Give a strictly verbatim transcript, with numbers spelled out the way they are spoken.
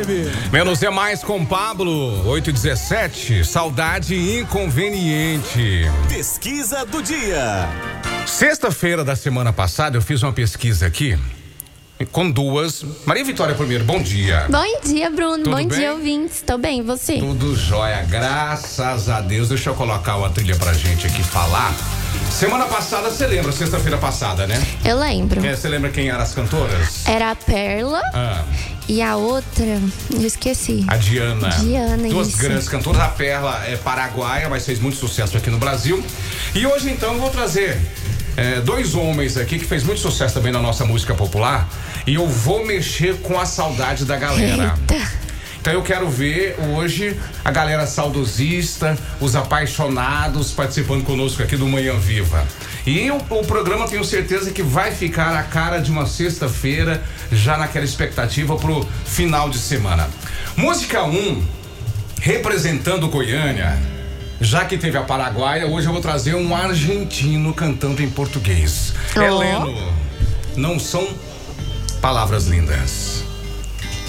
M. Menos é mais com Pablo, oito e dezessete, saudade inconveniente. Pesquisa do dia. Sexta-feira da semana passada eu fiz uma pesquisa aqui com duas. Maria Vitória primeiro, bom dia. Bom dia, Bruno. Tudo bom bem? dia, ouvintes. Tô bem, e você? Tudo jóia, graças a Deus. Deixa eu colocar uma trilha pra gente aqui falar. Semana passada, você lembra, sexta-feira passada, né? Eu lembro. É, você lembra quem eram as cantoras? Era a Perla Ah, e a outra, eu esqueci. a Diana. Diana, Duas isso. grandes cantoras. A Perla é paraguaia, mas fez muito sucesso aqui no Brasil. E hoje, então, eu vou trazer é, dois homens aqui que fez muito sucesso também na nossa música popular. E eu vou mexer com a saudade da galera. Eita. Então eu quero ver hoje a galera saudosista, os apaixonados participando conosco aqui do Manhã Viva. E o, o programa tenho certeza que vai ficar a cara de uma sexta-feira, já naquela expectativa pro final de semana. Música um, representando Goiânia, já que teve a paraguaia, hoje eu vou trazer um argentino cantando em português. Oh. Heleno, não são palavras lindas.